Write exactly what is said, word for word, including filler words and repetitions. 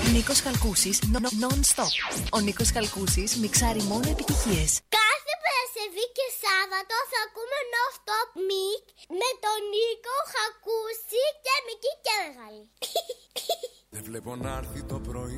Νίκος Χαλκούσης, non-stop. Ο Νίκος Χαλκούσης μιξάρει μόνο επιτυχίες. Κάθε Παρασκευή και Σάββατο θα ακούμε non-stop mix με τον Νίκο Χαλκούση και Μική Κέργαλη. Δεν βλέπω να έρθει το πρωί